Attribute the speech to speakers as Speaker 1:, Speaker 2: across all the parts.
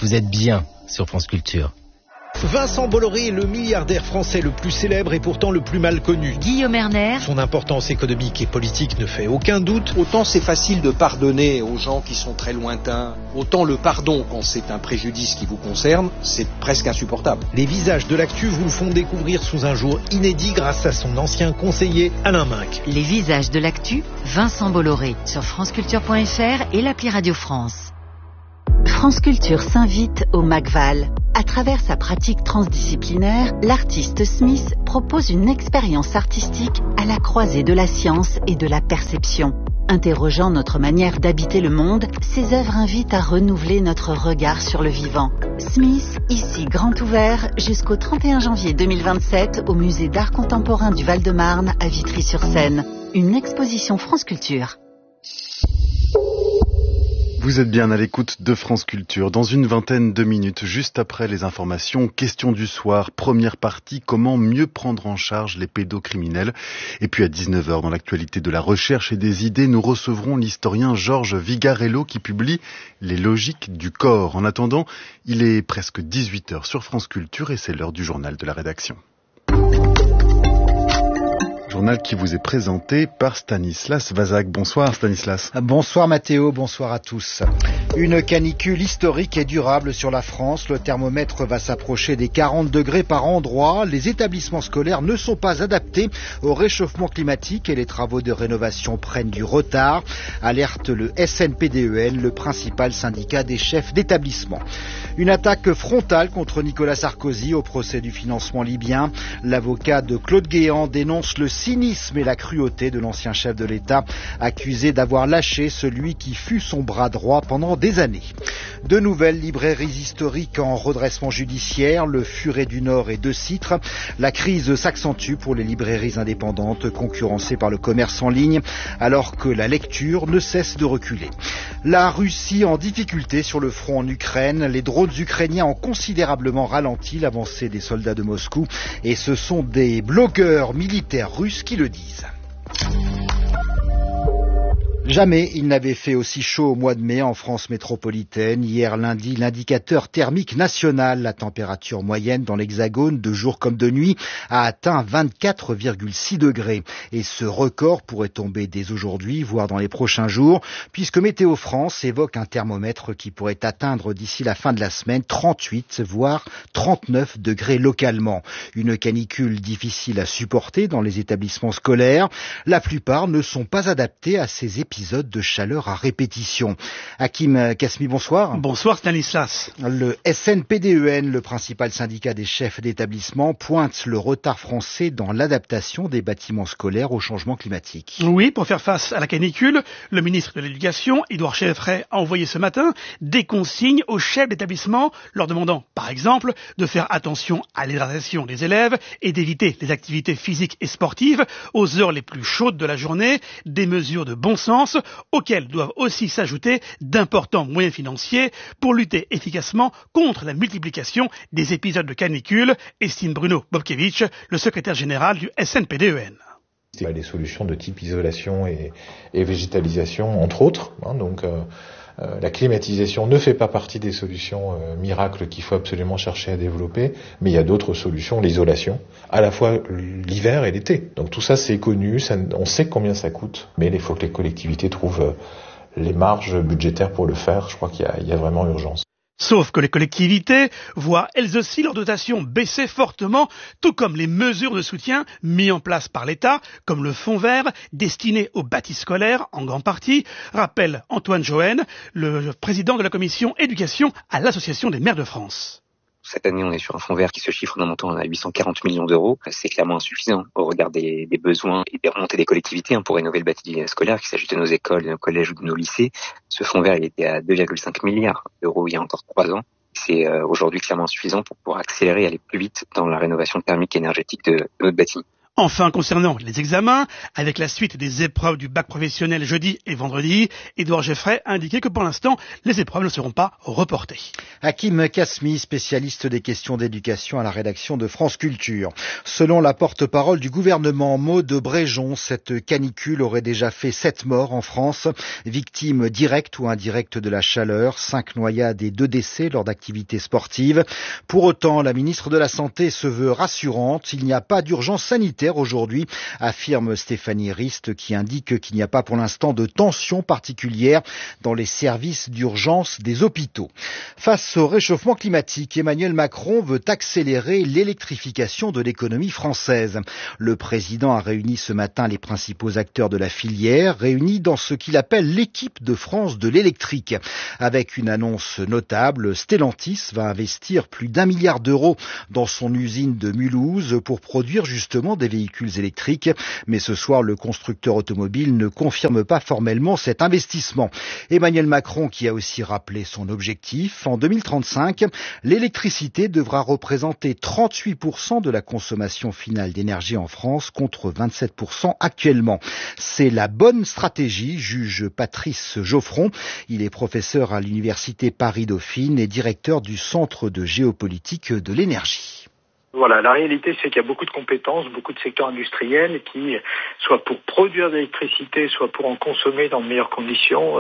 Speaker 1: Vous êtes bien sur France Culture.
Speaker 2: Vincent Bolloré est le milliardaire français le plus célèbre et pourtant le plus mal connu.
Speaker 3: Guillaume Erner.
Speaker 2: Son importance économique et politique ne fait aucun doute.
Speaker 4: Autant c'est facile de pardonner aux gens qui sont très lointains, autant le pardon quand c'est un préjudice qui vous concerne, c'est presque insupportable.
Speaker 2: Les visages de l'actu vous le font découvrir sous un jour inédit grâce à son ancien conseiller Alain Minc.
Speaker 3: Les visages de l'actu, Vincent Bolloré, sur franceculture.fr et l'appli Radio France. France Culture s'invite au McVal. À travers sa pratique transdisciplinaire, l'artiste Smith propose une expérience artistique à la croisée de la science et de la perception. Interrogeant notre manière d'habiter le monde, ses œuvres invitent à renouveler notre regard sur le vivant. Smith, ici grand ouvert, jusqu'au 31 janvier 2027 au musée d'art contemporain du Val-de-Marne à Vitry-sur-Seine. Une exposition France Culture.
Speaker 5: Vous êtes bien à l'écoute de France Culture. Dans une vingtaine de minutes, juste après les informations, question du soir, première partie, comment mieux prendre en charge les pédocriminels. Et puis à 19h, dans l'actualité de la recherche et des idées, nous recevrons l'historien Georges Vigarello qui publie Les logiques du corps. En attendant, il est presque 18h sur France Culture et c'est l'heure du journal de la rédaction. Journal qui vous est présenté par Stanislas Vazak. Bonsoir Stanislas.
Speaker 6: Bonsoir Mathéo, bonsoir à tous. Une canicule historique et durable sur la France. Le thermomètre va s'approcher des 40 degrés par endroit. Les établissements scolaires ne sont pas adaptés au réchauffement climatique et les travaux de rénovation prennent du retard. Alerte le SNPDEN, le principal syndicat des chefs d'établissement. Une attaque frontale contre Nicolas Sarkozy au procès du financement libyen. L'avocat de Claude Guéant dénonce le cynisme et la cruauté de l'ancien chef de l'État, accusé d'avoir lâché celui qui fut son bras droit pendant des années. De nouvelles librairies historiques en redressement judiciaire, le Furet du Nord et De Citre. La crise s'accentue pour les librairies indépendantes, concurrencées par le commerce en ligne, alors que la lecture ne cesse de reculer. La Russie en difficulté sur le front en Ukraine. Les drones ukrainiens ont considérablement ralenti l'avancée des soldats de Moscou et ce sont des blogueurs militaires russes qui le disent. Jamais il n'avait fait aussi chaud au mois de mai en France métropolitaine. Hier lundi, l'indicateur thermique national, la température moyenne dans l'Hexagone, de jour comme de nuit, a atteint 24,6 degrés. Et ce record pourrait tomber dès aujourd'hui, voire dans les prochains jours, puisque Météo France évoque un thermomètre qui pourrait atteindre d'ici la fin de la semaine 38, voire 39 degrés localement. Une canicule difficile à supporter dans les établissements scolaires. La plupart ne sont pas adaptés à ces épisodes de chaleur à répétition. Hakim Kasmi, bonsoir.
Speaker 7: Bonsoir Stanislas.
Speaker 6: Le SNPDEN, le principal syndicat des chefs d'établissement, pointe le retard français dans l'adaptation des bâtiments scolaires au changement climatique.
Speaker 7: Oui, pour faire face à la canicule, le ministre de l'Éducation, Édouard Chevret, a envoyé ce matin des consignes aux chefs d'établissement, leur demandant, par exemple, de faire attention à l'hydratation des élèves et d'éviter les activités physiques et sportives aux heures les plus chaudes de la journée, des mesures de bon sens auxquels doivent aussi s'ajouter d'importants moyens financiers pour lutter efficacement contre la multiplication des épisodes de canicule, estime Bruno Bobkevich, le secrétaire général du SNPDEN.
Speaker 8: Les solutions de type isolation et végétalisation, entre autres. La climatisation ne fait pas partie des solutions miracles qu'il faut absolument chercher à développer, mais il y a d'autres solutions, l'isolation, à la fois l'hiver et l'été. Donc tout ça c'est connu, on sait combien ça coûte, mais il faut que les collectivités trouvent les marges budgétaires pour le faire. Je crois qu'il y a vraiment urgence.
Speaker 7: Sauf que les collectivités voient elles aussi leur dotation baisser fortement, tout comme les mesures de soutien mises en place par l'État, comme le fonds vert destiné aux bâtis scolaires en grande partie, rappelle Antoine Johen, le président de la commission éducation à l'Association des maires de France.
Speaker 9: Cette année, on est sur un fonds vert qui se chiffre d'un montant à 840 millions d'euros. C'est clairement insuffisant au regard des besoins et des remontées des collectivités pour rénover le bâti scolaire, qu'il s'agisse de nos écoles, de nos collèges ou de nos lycées. Ce fonds vert, il était à 2,5 milliards d'euros il y a encore 3 ans. C'est aujourd'hui clairement insuffisant pour pouvoir accélérer et aller plus vite dans la rénovation thermique et énergétique de notre bâti.
Speaker 7: Enfin, concernant les examens, avec la suite des épreuves du bac professionnel jeudi et vendredi, Édouard Geffray a indiqué que pour l'instant, les épreuves ne seront pas reportées.
Speaker 6: Hakim Kasmi, spécialiste des questions d'éducation à la rédaction de France Culture. Selon la porte-parole du gouvernement, Maude Bréjon, cette canicule aurait déjà fait 7 morts en France, victimes directes ou indirectes de la chaleur, 5 noyades et 2 décès lors d'activités sportives. Pour autant, la ministre de la Santé se veut rassurante. Il n'y a pas d'urgence sanitaire aujourd'hui, affirme Stéphanie Rist, qui indique qu'il n'y a pas pour l'instant de tension particulière dans les services d'urgence des hôpitaux. Face au réchauffement climatique, Emmanuel Macron veut accélérer l'électrification de l'économie française. Le président a réuni ce matin les principaux acteurs de la filière, réunis dans ce qu'il appelle l'équipe de France de l'électrique. Avec une annonce notable, Stellantis va investir plus d'1 milliard d'euros dans son usine de Mulhouse pour produire justement des véhicules électriques. Mais ce soir, le constructeur automobile ne confirme pas formellement cet investissement. Emmanuel Macron qui a aussi rappelé son objectif. En 2035, l'électricité devra représenter 38% de la consommation finale d'énergie en France contre 27% actuellement. C'est la bonne stratégie, juge Patrice Geoffron. Il est professeur à l'université Paris-Dauphine et directeur du Centre de géopolitique de l'énergie.
Speaker 10: Voilà, la réalité, c'est qu'il y a beaucoup de compétences, beaucoup de secteurs industriels qui, soit pour produire de l'électricité, soit pour en consommer dans de meilleures conditions,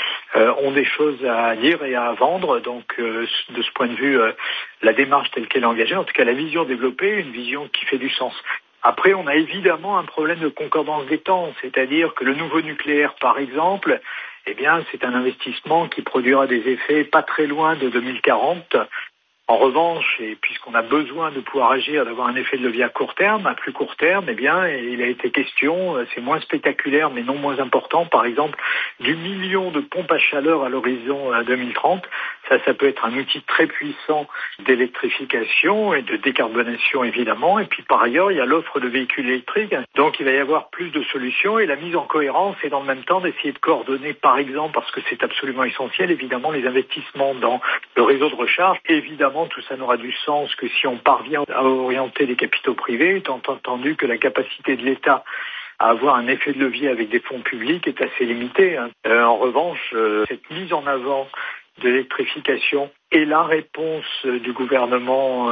Speaker 10: ont des choses à dire et à vendre. Donc, de ce point de vue, la démarche telle qu'elle est engagée, en tout cas la vision développée, une vision qui fait du sens. Après, on a évidemment un problème de concordance des temps, c'est-à-dire que le nouveau nucléaire, par exemple, eh bien, c'est un investissement qui produira des effets pas très loin de 2040. En revanche, et puisqu'on a besoin de pouvoir agir, d'avoir un effet de levier à court terme, à plus court terme, eh bien, il a été question, c'est moins spectaculaire mais non moins important, par exemple, du 1 million de pompes à chaleur à l'horizon 2030. Ça peut être un outil très puissant d'électrification et de décarbonation, évidemment. Et puis, par ailleurs, il y a l'offre de véhicules électriques. Donc, il va y avoir plus de solutions et la mise en cohérence et dans le même temps d'essayer de coordonner, par exemple, parce que c'est absolument essentiel, évidemment, les investissements dans le réseau de recharge. Évidemment, tout ça n'aura du sens que si on parvient à orienter les capitaux privés, étant entendu que la capacité de l'État à avoir un effet de levier avec des fonds publics est assez limitée. En revanche, cette mise en avant de l'électrification et la réponse du gouvernement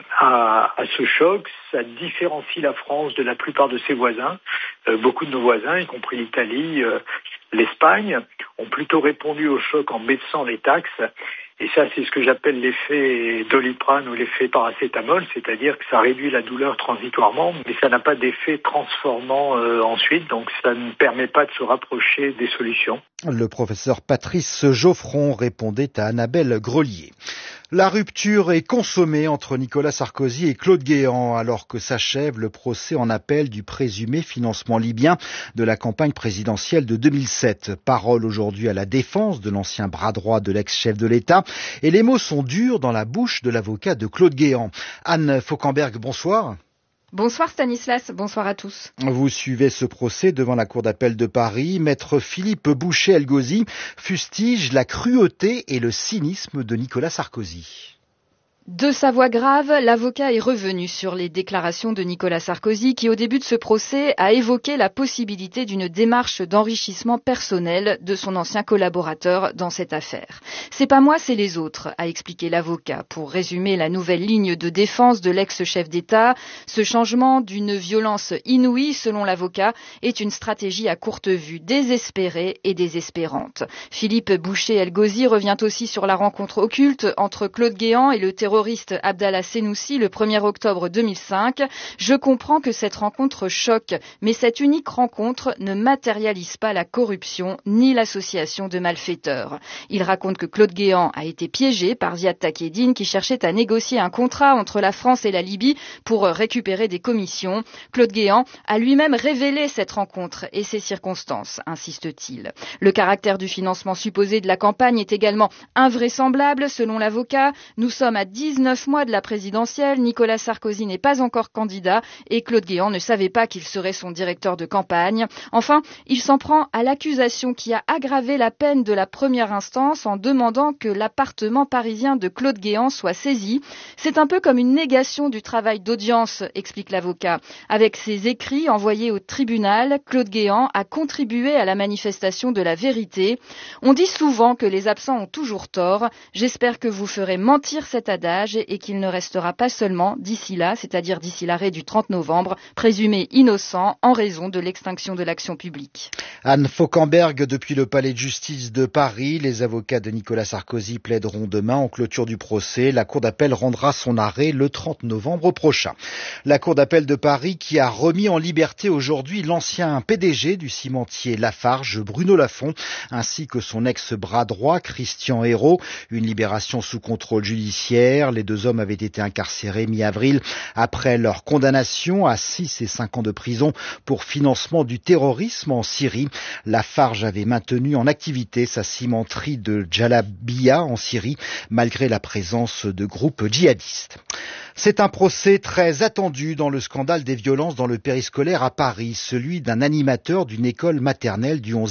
Speaker 10: à ce choc, ça différencie la France de la plupart de ses voisins. Beaucoup de nos voisins, y compris l'Italie, l'Espagne, ont plutôt répondu au choc en baissant les taxes. Et ça, c'est ce que j'appelle l'effet Doliprane ou l'effet paracétamol, c'est-à-dire que ça réduit la douleur transitoirement, mais ça n'a pas d'effet transformant ensuite, donc ça ne permet pas de se rapprocher des solutions.
Speaker 6: Le professeur Patrice Geoffron répondait à Annabelle Grelier. La rupture est consommée entre Nicolas Sarkozy et Claude Guéant alors que s'achève le procès en appel du présumé financement libyen de la campagne présidentielle de 2007. Parole aujourd'hui à la défense de l'ancien bras droit de l'ex-chef de l'État et les mots sont durs dans la bouche de l'avocat de Claude Guéant. Anne Fauquemberg, bonsoir.
Speaker 11: Bonsoir Stanislas, bonsoir à tous.
Speaker 6: Vous suivez ce procès devant la Cour d'appel de Paris. Maître Philippe Boucher-Elgozi fustige la cruauté et le cynisme de Nicolas Sarkozy.
Speaker 11: De sa voix grave, l'avocat est revenu sur les déclarations de Nicolas Sarkozy qui, au début de ce procès, a évoqué la possibilité d'une démarche d'enrichissement personnel de son ancien collaborateur dans cette affaire. C'est pas moi, c'est les autres, a expliqué l'avocat. Pour résumer la nouvelle ligne de défense de l'ex-chef d'État, ce changement d'une violence inouïe, selon l'avocat, est une stratégie à courte vue, désespérée et désespérante. Philippe Boucher-Elgozi revient aussi sur la rencontre occulte entre Claude Guéant et le terroriste Abdallah Senoussi le 1er octobre 2005. Je comprends que cette rencontre choque, mais cette unique rencontre ne matérialise pas la corruption ni l'association de malfaiteurs. Il raconte que Claude Guéant a été piégé par Ziad Takedine qui cherchait à négocier un contrat entre la France et la Libye pour récupérer des commissions. Claude Guéant a lui-même révélé cette rencontre et ses circonstances, insiste-t-il. Le caractère du financement supposé de la campagne est également invraisemblable selon l'avocat. Nous sommes à 10 19 mois de la présidentielle, Nicolas Sarkozy n'est pas encore candidat et Claude Guéant ne savait pas qu'il serait son directeur de campagne. Enfin, il s'en prend à l'accusation qui a aggravé la peine de la première instance en demandant que l'appartement parisien de Claude Guéant soit saisi. C'est un peu comme une négation du travail d'audience, explique l'avocat. Avec ses écrits envoyés au tribunal, Claude Guéant a contribué à la manifestation de la vérité. On dit souvent que les absents ont toujours tort. J'espère que vous ferez mentir cet adage et qu'il ne restera pas seulement d'ici là, c'est-à-dire d'ici l'arrêt du 30 novembre, présumé innocent en raison de l'extinction de l'action publique.
Speaker 6: Anne Fauquemberg, depuis le palais de justice de Paris, les avocats de Nicolas Sarkozy plaideront demain en clôture du procès. La cour d'appel rendra son arrêt le 30 novembre prochain. La cour d'appel de Paris qui a remis en liberté aujourd'hui l'ancien PDG du cimentier Lafarge, Bruno Lafont, ainsi que son ex-bras droit, Christian Hérault. Une libération sous contrôle judiciaire. Les deux hommes avaient été incarcérés mi-avril après leur condamnation à 6 et 5 ans de prison pour financement du terrorisme en Syrie. Lafarge avait maintenu en activité sa cimenterie de Jalabia en Syrie, malgré la présence de groupes djihadistes. C'est un procès très attendu dans le scandale des violences dans le périscolaire à Paris, celui d'un animateur d'une école maternelle du 11e